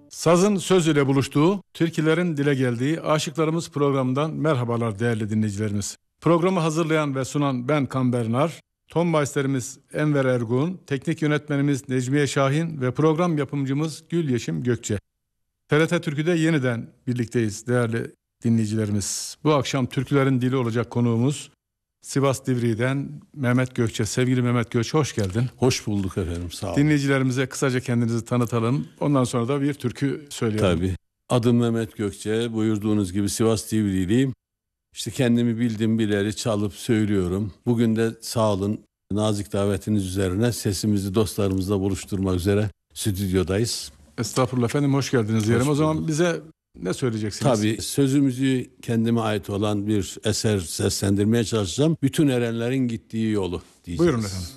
Sazın söz ile buluştuğu, türkülerin dile geldiği Aşıklarımız programından merhabalar değerli dinleyicilerimiz. Programı hazırlayan ve sunan ben Kamber Nar, ton masterimiz Enver Ergun, teknik yönetmenimiz Necmiye Şahin ve program yapımcımız Gül Yeşim Gökçe. TRT Türkü'de yeniden birlikteyiz değerli dinleyicilerimiz. Bu akşam türkülerin dili olacak konuğumuz Sivas Divriği'den Mehmet Gökçe. Sevgili Mehmet Gökçe, hoş geldin. Hoş bulduk efendim, sağ olun. Dinleyicilerimize kısaca kendinizi tanıtalım. Ondan sonra da bir türkü söyleyelim. Tabii. Adım Mehmet Gökçe. Buyurduğunuz gibi Sivas Divriğiliyim. İşte kendimi bildim bileli çalıp söylüyorum. Bugün de sağ olun, nazik davetiniz üzerine sesimizi dostlarımızla buluşturmak üzere stüdyodayız. Estağfurullah efendim, hoş geldiniz diyelim. O zaman bize ne söyleyeceksiniz? Tabii, sözümüzü kendime ait olan bir eser seslendirmeye çalışacağım. Bütün erenlerin gittiği yolu diyeceğiz. Buyurun efendim.